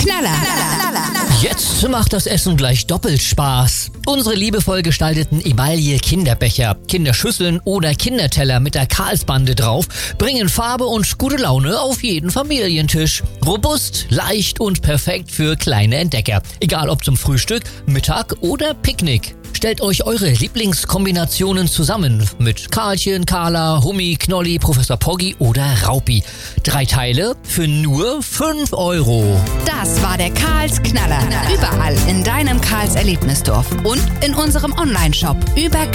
Knaller. Jetzt macht das Essen gleich doppelt Spaß. Unsere liebevoll gestalteten Emaille-Kinderbecher, Kinderschüsseln oder Kinderteller mit der Karlsbande drauf bringen Farbe und gute Laune auf jeden Familientisch. Robust, leicht und perfekt für kleine Entdecker. Egal ob zum Frühstück, Mittag oder Picknick. Stellt euch eure Lieblingskombinationen zusammen mit Karlchen, Carla, Hummi, Knolli, Professor Poggi oder Raupi. 3 Teile für nur 5 €. Das war der Karls Knaller. Überall in deinem Karls Erlebnisdorf und in unserem Onlineshop über